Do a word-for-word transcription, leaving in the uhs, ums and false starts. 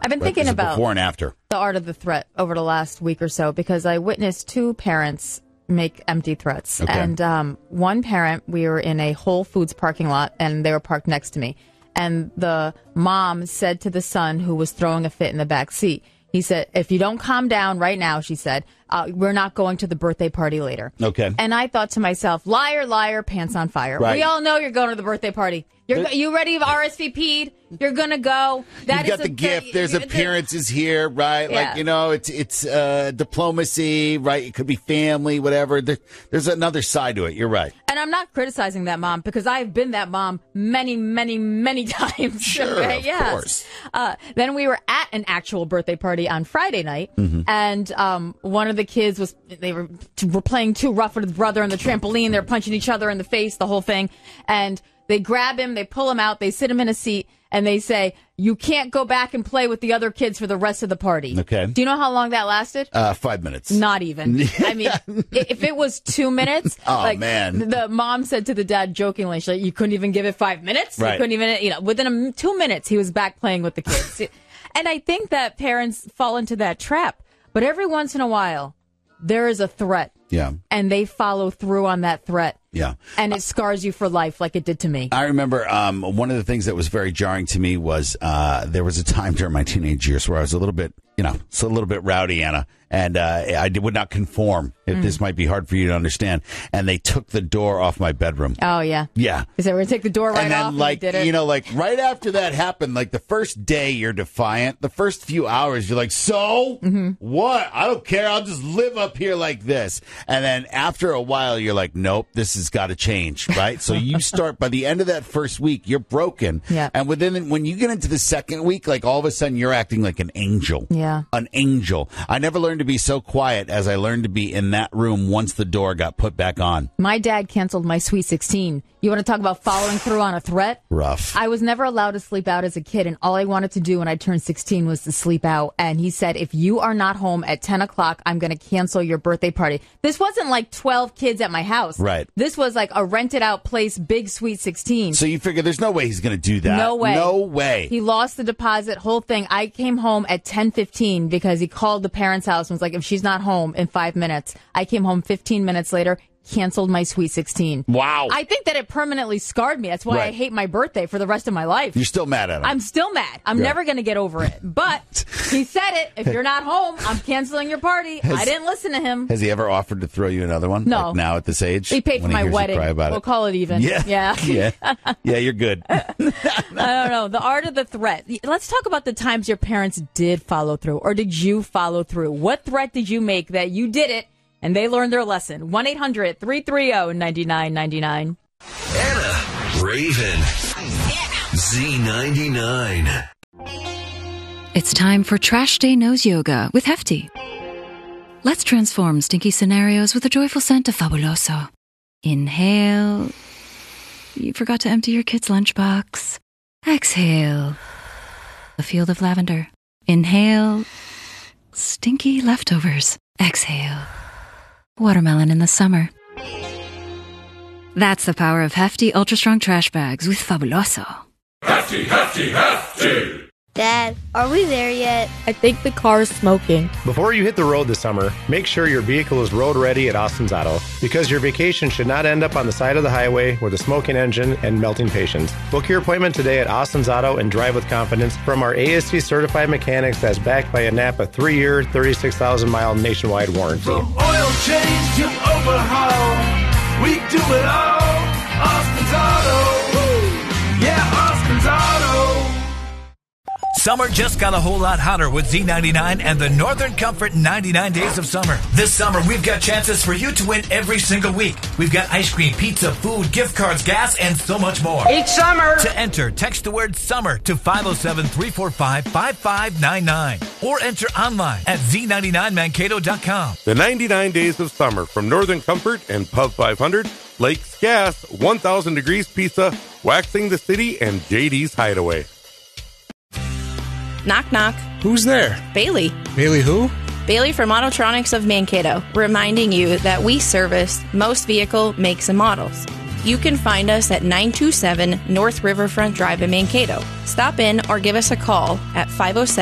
I've been Right, thinking there's a about before and after. the art of the threat over the last week or so because I witnessed two parents make empty threats. Okay. And um, one parent, we were in a Whole Foods parking lot, and they were parked next to me. And the mom said to the son who was throwing a fit in the back seat, he said, if you don't calm down right now, she said, uh, we're not going to the birthday party later. Okay. And I thought to myself, liar, liar, pants on fire. Right. We all know you're going to the birthday party. You're you ready? R S V P'd? You're gonna go. That You've is got the a, gift. There's the, appearances here, right? Yeah. Like, you know, it's it's uh, diplomacy, right? It could be family, whatever. There, there's another side to it. You're right. And I'm not criticizing that mom because I've been that mom many, many, many times. Sure, okay? of yes. course. Uh, then we were at an actual birthday party on Friday night, Mm-hmm. and um, one of the kids was they were were playing too rough with his brother on the trampoline. They're punching each other in the face, the whole thing, and they grab him, they pull him out, they sit him in a seat, and they say, you can't go back and play with the other kids for the rest of the party. Okay. Do you know how long that lasted? Uh, five minutes. Not even. I mean, i- if it was two minutes, Oh, like, man. the mom said to the dad jokingly, she's like, you couldn't even give it five minutes? Right. You couldn't even, you know, within a, two minutes, he was back playing with the kids. And I think that parents fall into that trap. But every once in a while, there is a threat. Yeah. And they follow through on that threat. Yeah. And it scars you for life like it did to me. I remember um, one of the things that was very jarring to me was uh, there was a time during my teenage years where I was a little bit, you know, it's a little bit rowdy, Anna, and uh, I did- would not conform. If Mm. this might be hard for you to understand, and they took the door off my bedroom. Oh, yeah. Yeah. They said, we're going to take the door right and then, off. like, and we did it. you know, like right after that happened, like the first day you're defiant. The first few hours you're like, so Mm-hmm. what? I don't care. I'll just live up here like this. And then after a while, you're like, nope, this has got to change, right? So you start by the end of that first week, you're broken. Yeah. And within when you get into the second week, like all of a sudden you're acting like an angel. Yeah. An angel. I never learned to be so quiet as I learned to be in that room once the door got put back on. My dad canceled my Sweet sixteen. You want to talk about following through on a threat? Rough. I was never allowed to sleep out as a kid, and all I wanted to do when I turned sixteen was to sleep out. And he said, if you are not home at ten o'clock, I'm going to cancel your birthday party. This wasn't like twelve kids at my house. Right. This was like a rented out place, big Sweet sixteen. So you figure there's no way he's going to do that. No way. No way. He lost the deposit, whole thing. I came home at ten fifteen because he called the parents' house and was like, if she's not home in five minutes. I came home fifteen minutes later, canceled my Sweet sixteen. Wow. I think that it permanently scarred me. That's why I Right. hate my birthday for the rest of my life. You're still mad at him. I'm still mad. I'm Yeah. never going to get over it. But he said it. If you're not home, I'm canceling your party. I didn't listen to him. Has he ever offered to throw you another one? No. Like now at this age? He paid for When my hears you wedding. Cry about We'll it. call it even. Yeah. Yeah. yeah. Yeah, you're good. I don't know. The art of the threat. Let's talk about the times your parents did follow through, or did you follow through? What threat did you make that you did it and they learned their lesson? one eight hundred three three zero nine nine nine nine. Anna, Raven, Z ninety-nine. It's time for Trash Day Nose Yoga with Hefty. Let's transform stinky scenarios with a joyful scent of Fabuloso. Inhale. You forgot to empty your kid's lunchbox. Exhale. A field of lavender. Inhale. Stinky leftovers. Exhale. Watermelon in the summer. That's the power of Hefty Ultra Strong Trash Bags with Fabuloso. Hefty, hefty, hefty! Dad, are we there yet? I think the car is smoking. Before you hit the road this summer, make sure your vehicle is road ready at Austin's Auto, because your vacation should not end up on the side of the highway with a smoking engine and melting patience. Book your appointment today at Austin's Auto and drive with confidence from our A S C certified mechanics that's backed by a Napa three-year, thirty-six thousand mile nationwide warranty. From oil change to overhaul, we do it all. Austin's Auto. Woo! Yeah, Austin's Auto. Summer just got a whole lot hotter with Z ninety-nine and the Northern Comfort ninety-nine Days of Summer. This summer, we've got chances for you to win every single week. We've got ice cream, pizza, food, gift cards, gas, and so much more. Each summer! To enter, text the word SUMMER to five oh seven, three four five, five five nine nine or enter online at z ninety-nine mankato dot com. The ninety-nine Days of Summer from Northern Comfort and Pub five hundred, Lakes Gas, one thousand Degrees Pizza, Waxing the City, and J D's Hideaway. Knock, knock. Who's there? Bailey. Bailey who? Bailey from Autotronics of Mankato, reminding you that we service most vehicle makes and models. You can find us at nine two seven North Riverfront Drive in Mankato. Stop in or give us a call at five oh seven